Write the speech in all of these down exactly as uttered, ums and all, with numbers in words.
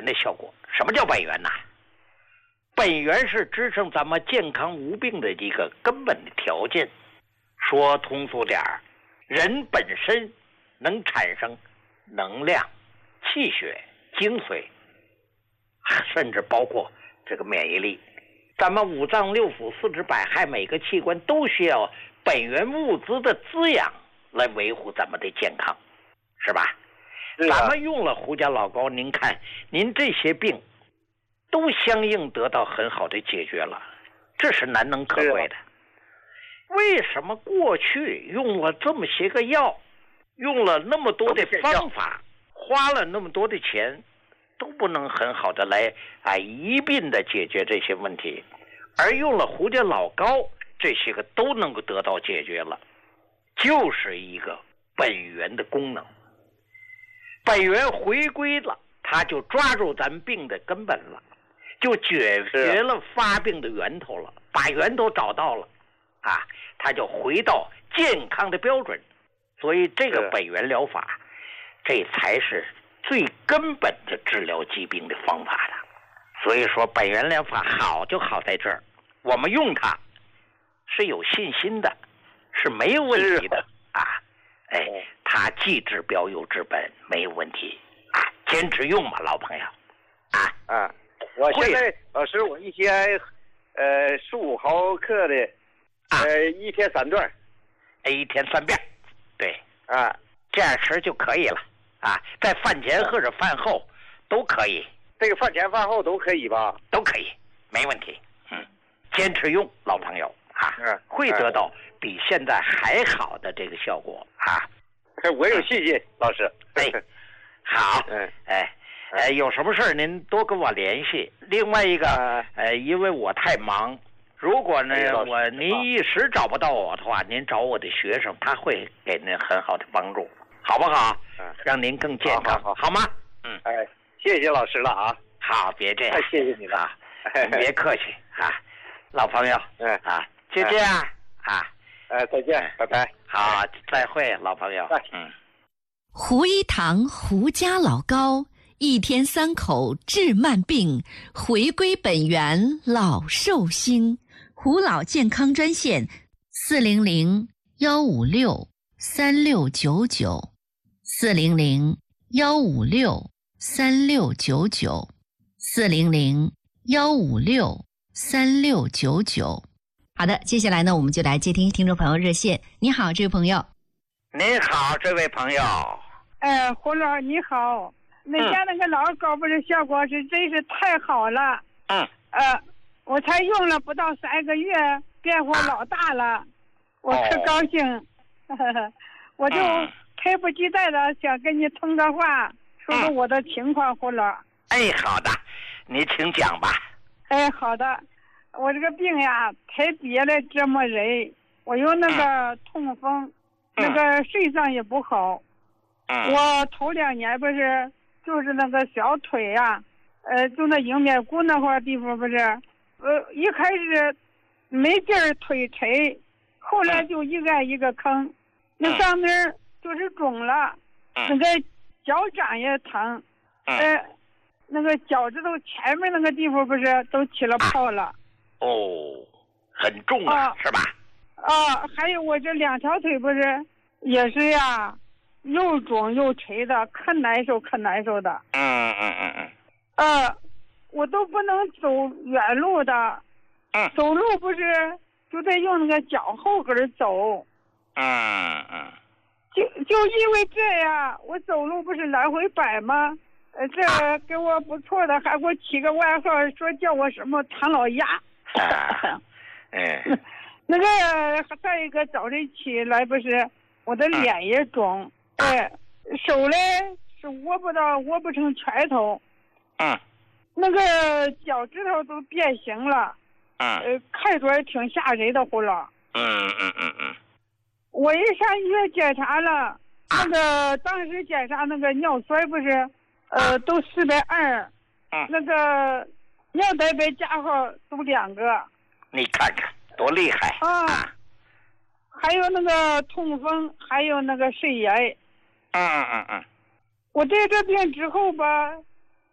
的效果。什么叫本源呢？本源是支撑咱们健康无病的一个根本的条件。说通俗点儿，人本身能产生能量、气血、精髓，甚至包括这个免疫力。咱们五脏六腑四肢百骸每个器官都需要本源物质的滋养来维护咱们的健康，是吧？是啊，咱们用了胡家老膏，您看您这些病都相应得到很好的解决了，这是难能可贵的。为什么过去用了这么些个药，用了那么多的方法，花了那么多的钱，都不能很好的来啊一并的解决这些问题，而用了胡家老膏，这些个都能够得到解决了，就是一个本源的功能。本源回归了，他就抓住咱病的根本了，就解决了发病的源头了，把源头找到了啊，他就回到健康的标准。所以这个本源疗法，这才是最根本的治疗疾病的方法的。所以说本源疗法好就好在这儿，我们用它是有信心的，是没有问题的啊。哎，它既治标又治本，没有问题啊，坚持用嘛，老朋友啊。 啊，我现在老师，我一天呃十五毫克的，呃、啊、一天三段， 一天三遍，对啊， 这样吃就可以了啊，在饭前或者饭后都可以。 这个饭前饭后都可以吧？ 都可以，没问题。嗯，坚持用，老朋友啊，嗯、会得到比现在还好的这个效果啊。 我有信心，嗯、老师。 哎，好，嗯，哎，呃，有什么事儿您多跟我联系。另外一个，呃，因为我太忙，如果呢我您一时找不到我的话，您找我的学生，他会给您很好的帮助，好不好？嗯，让您更健康， 好, 好, 好吗？ 嗯，哎，谢谢老师了啊。 好，别这样， 太谢谢你了， 别客气啊，老朋友，嗯啊，就这样啊， 哎，再见，拜拜。 好，再会，老朋友。嗯， 胡一堂胡家老膏，一天三口治慢病，回归本源老寿星。胡老健康专线：四零零幺五六三六九九，四零零幺五六三六九九，四零零幺五六三六九九。好的，接下来呢，我们就来接听听众朋友热线。你好，这位朋友。 您好，这位朋友。 呃，胡老你好，那家那个老膏不是效果是真是太好了。 嗯。 呃，我才用了不到三个月，变化老大了，啊、我可高兴。哦、我就迫不及待的想跟你通个话，说说我的情况，胡老。 哎，好的，你请讲吧。 哎，好的。我这个病呀，太憋了，折磨人。我有那个痛风，嗯、那个肾脏也不好。嗯、我头两年不是，就是那个小腿呀，呃，就那迎面骨那块地方不是，呃，一开始没劲儿腿沉，后来就一个一个坑，那上面就是肿了，那个脚掌也疼，呃，那个脚趾头前面那个地方不是都起了泡了。 哦，很重啊，啊是吧？ 啊，还有我这两条腿不是也是呀，又肿又垂的，可难受可难受的。 嗯嗯嗯嗯。 呃，我都不能走远路的。 嗯。 走路不是就得用那个脚后跟走。 嗯嗯。 就就因为这样，我走路不是来回摆吗？呃，这给我不错的，还给我起个外号，说叫我什么唐老鸭。 啊，嗯， 那个再一个早晨起来不是，我的脸也肿，哎、嗯，手嘞是握不到，握不成拳头， 嗯， 那个脚趾头都变形了， 嗯， 呃，看着也挺吓人的，胡老。 嗯嗯嗯嗯。 我一上医院检查了，那个当时检查那个尿酸不是，呃，都四百二， 嗯， 那个。尿蛋白加号都两个， 你看看多厉害啊！啊还有那个痛风，还有那个肾炎。 嗯嗯嗯。 我得这病之后吧，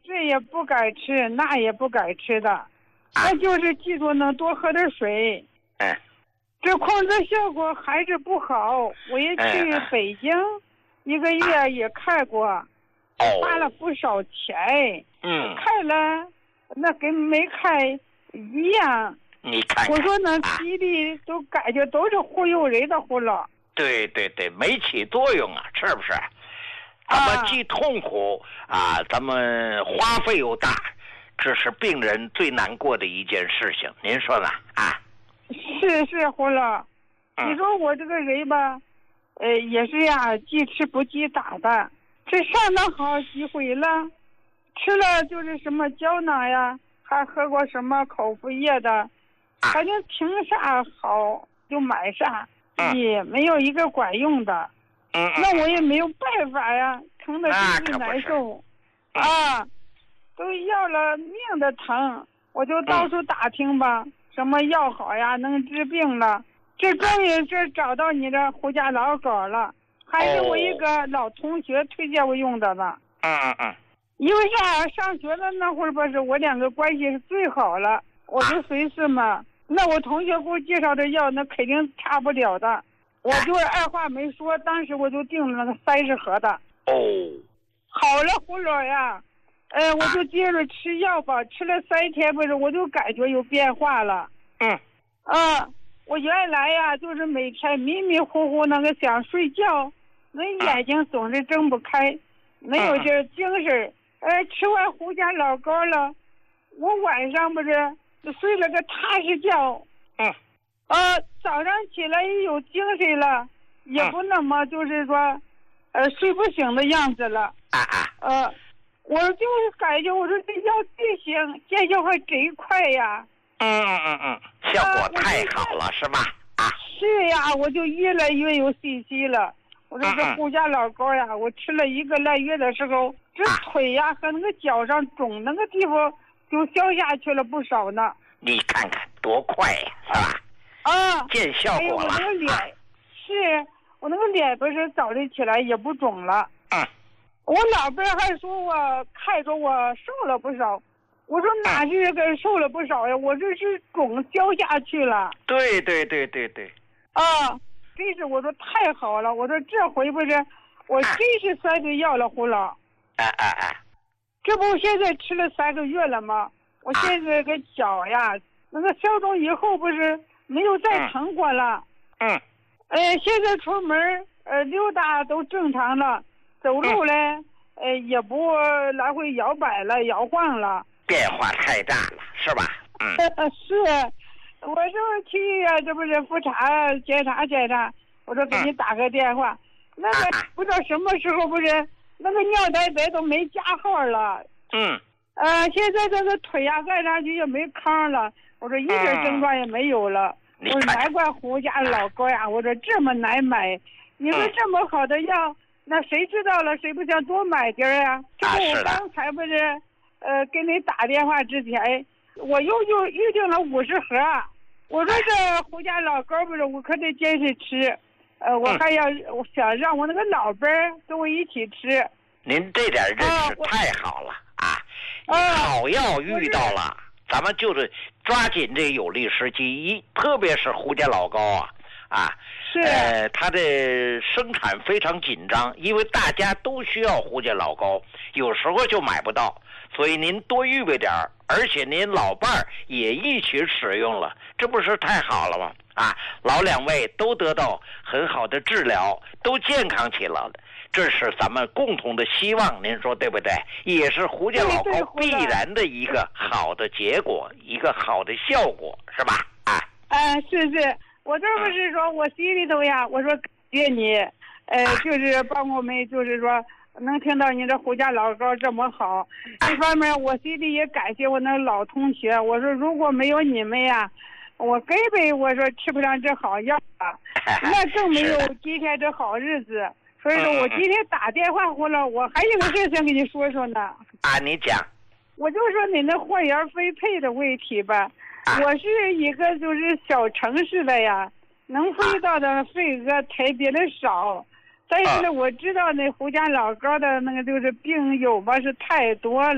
这也不该吃，那也不该吃的，啊、那就是记住能多喝点水。 嗯， 这控制效果还是不好。我也去北京，嗯、一个月也看过，哦、花了不少钱。 嗯， 看了那跟没看一样。 你看看， 我说那西医都感觉都是忽悠人的葫芦。 对对对，没起作用啊，是不是？咱们既痛苦啊，咱们花费又大，这是病人最难过的一件事情，您说呢？啊， 是是，葫芦，嗯、你说我这个人吧，呃，也是呀，记吃不记打的，这上了好几回了，吃了就是什么胶囊呀，还喝过什么口服液的，反正听啥好就买啥，嗯、也没有一个管用的。 嗯， 那我也没有办法呀，疼的真是难受，啊，都要了命的疼，我就到处打听吧，嗯、什么药好呀，能治病了。这终于是找到你这胡家老狗了，还是我一个老同学推荐我用的呢。 嗯嗯嗯。 因为啥？上学的那会儿不是我两个关系是最好了，我就随时嘛。那我同学给我介绍的药，那肯定差不了的。我就是二话没说，当时我就订了那个三十盒的。 哦， 好了，胡老呀，呃，我就接着吃药吧，吃了三天不是，我就感觉有变化了。 嗯， 啊，我原来呀就是每天迷迷糊糊那个想睡觉，那眼睛总是睁不开，没有这精神。呃，吃完胡家老膏了，我晚上不是就睡了个踏实觉。 嗯。 呃，早上起来也有精神了，也不那么就是说，呃，睡不醒的样子了。 啊啊。 呃，我就是感觉我说这药对行，见效还真快呀。 嗯嗯嗯嗯，效果太好了，是吧？啊。 是呀，我就越来越有信心了。我说这胡家老膏呀，我吃了一个来月的时候，这腿呀和那个脚上肿那个地方就消下去了不少呢。 你看看多快呀，是吧？ 啊， 见效果了。 哎、我那个脸、啊、是我那个脸不是早晨起来也不肿了。 嗯， 我老伴还说我看着我瘦了不少，我说哪是个瘦了不少呀？我这是肿消下去了。 对对对对对。 啊，真是我说太好了，我说这回不是我真是算对药了，胡老。 啊啊啊！ 这不现在吃了三个月了吗？我现在个脚呀，那个消肿以后不是。没有再疼过了， 嗯， 呃，现在出门呃溜达都正常了，走路嘞，嗯、呃也不来回摇摆了，摇晃了， 变化太大了，是吧？嗯， 是，我说去医院，这不是复查检查检查，我说给你打个电话，嗯、那个不知道什么时候不是那个尿蛋白都没加号了， 嗯， 呃，现在这个腿呀按上去也没糠了。我说一点症状也没有了，嗯、我说难怪胡家老膏呀，我说这么难买，你说这么好的药，嗯、那谁知道了，谁不想多买点儿呀？这不我刚才不是，呃，给你打电话之前，我又又预定了五十盒，我说这胡家老膏不是，我可得坚持吃，呃，我还要我想让我那个老伴儿跟我一起吃。 您这点认识太好了啊！啊好药遇到了。咱们就是抓紧这有利时机，一特别是胡家老膏啊，啊， 是， 呃，它的生产非常紧张，因为大家都需要胡家老膏，有时候就买不到，所以您多预备点儿，而且您老伴儿也一起使用了，这不是太好了吗？啊，老两位都得到很好的治疗，都健康起来了。这是咱们共同的希望，您说对不对？也是胡家老膏必然的一个好的结果，一个好的效果，是吧？啊， 啊，是是，我这不是说我心里头呀，我说感谢你，呃，就是帮我们，就是说能听到你这胡家老膏这么好。一方面，我心里也感谢我那老同学，我说如果没有你们呀，我根本我说吃不上这好药啊，那更没有今天这好日子。所以说我今天打电话回来，我还有个事想跟你说说呢。 啊，你讲。 我就说你那货源分配的问题吧。啊、我是一个就是小城市的呀，能分到的份额特别的少。但是呢，我知道那胡家老膏的那个就是病友吧是太多了。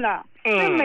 嗯。